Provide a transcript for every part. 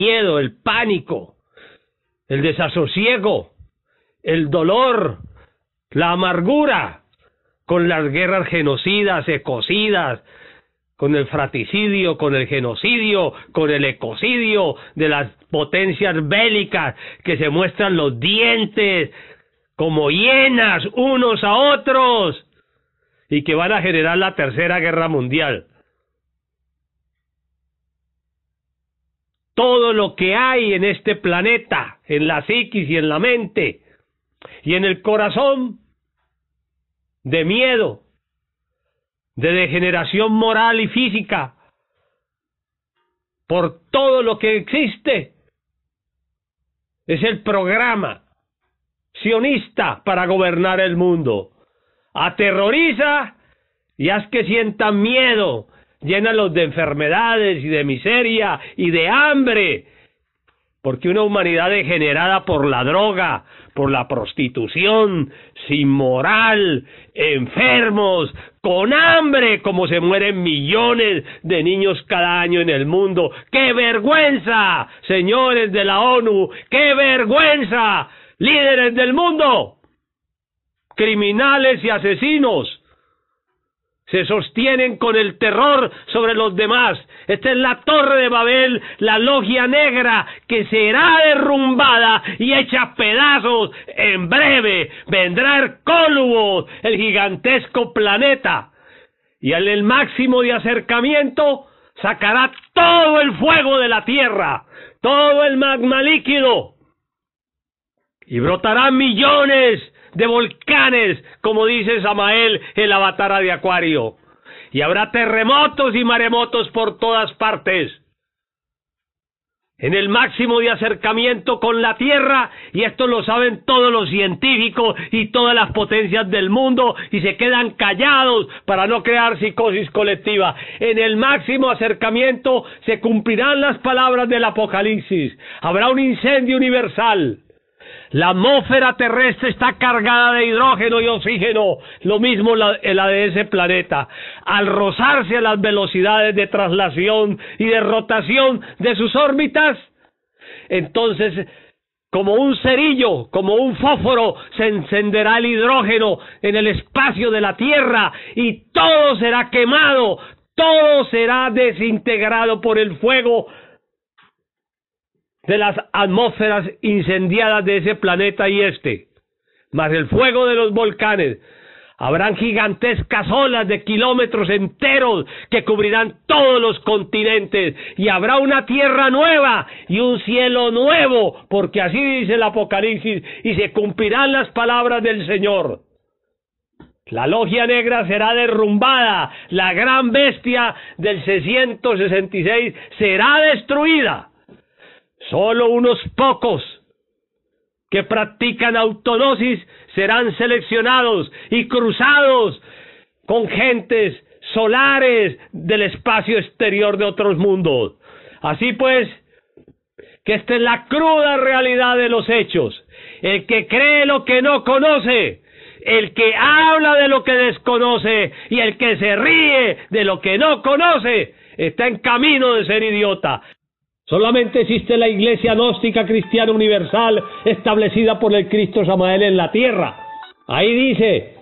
miedo, el pánico, el desasosiego, el dolor, la amargura, con las guerras genocidas, ecocidas, con el fratricidio, con el genocidio, con el ecocidio de las potencias bélicas que se muestran los dientes como hienas unos a otros y que van a generar la Tercera Guerra Mundial. Todo lo que hay en este planeta, en la psiquis y en la mente y en el corazón, de miedo, de degeneración moral y física, por todo lo que existe, es el programa sionista para gobernar el mundo. Aterroriza y haz que sientan miedo, llénalos de enfermedades y de miseria y de hambre, porque una humanidad degenerada por la droga, por la prostitución, sin moral, enfermos, con hambre, como se mueren millones de niños cada año en el mundo. ¡Qué vergüenza, señores de la ONU! ¡Qué vergüenza, líderes del mundo! Criminales y asesinos se sostienen con el terror sobre los demás. Esta es la Torre de Babel, la logia negra, que será derrumbada y hecha a pedazos. En breve vendrá Hercólubos, el gigantesco planeta, y en el máximo de acercamiento sacará todo el fuego de la tierra, todo el magma líquido, y brotarán millones de volcanes, como dice Samael en la Avatara de Acuario, y habrá terremotos y maremotos por todas partes, en el máximo de acercamiento con la Tierra, y esto lo saben todos los científicos y todas las potencias del mundo, y se quedan callados para no crear psicosis colectiva. En el máximo acercamiento se cumplirán las palabras del Apocalipsis, habrá un incendio universal. La atmósfera terrestre está cargada de hidrógeno y oxígeno, lo mismo la de ese planeta. Al rozarse a las velocidades de traslación y de rotación de sus órbitas, entonces, como un cerillo, como un fósforo, se encenderá el hidrógeno en el espacio de la Tierra y todo será quemado, todo será desintegrado por el fuego de las atmósferas incendiadas de ese planeta y más el fuego de los volcanes. Habrán gigantescas olas de kilómetros enteros que cubrirán todos los continentes, y habrá una tierra nueva y un cielo nuevo, porque así dice el Apocalipsis, y se cumplirán las palabras del Señor. La logia negra será derrumbada, la gran bestia del 666 será destruida. Solo unos pocos que practican autognosis serán seleccionados y cruzados con gentes solares del espacio exterior de otros mundos. Así pues, que esta es la cruda realidad de los hechos. El que cree lo que no conoce, el que habla de lo que desconoce y el que se ríe de lo que no conoce, está en camino de ser idiota. Solamente existe la Iglesia Gnóstica Cristiana Universal establecida por el Cristo Samael en la tierra. Ahí dice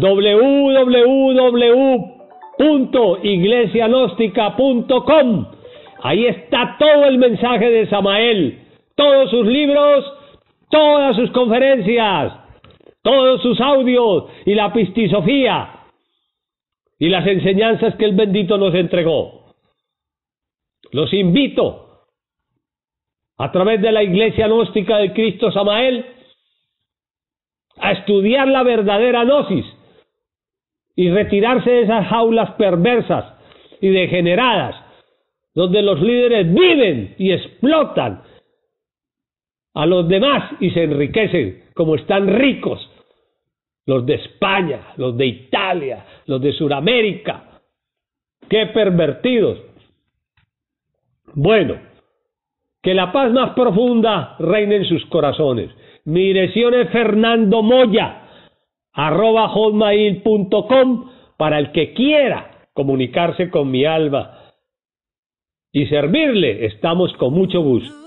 www.iglesiagnóstica.com. Ahí está todo el mensaje de Samael, todos sus libros, todas sus conferencias, todos sus audios y la pistisofía y las enseñanzas que el bendito nos entregó. Los invito a través de la Iglesia Gnóstica de Cristo Samael a estudiar la verdadera gnosis y retirarse de esas jaulas perversas y degeneradas donde los líderes viven y explotan a los demás y se enriquecen como están ricos los de España, los de Italia, los de Sudamérica. ¡Qué pervertidos! Bueno, que la paz más profunda reine en sus corazones. Mi dirección es fernandomoya@hotmail.com para el que quiera comunicarse con mi alma y servirle. Estamos con mucho gusto.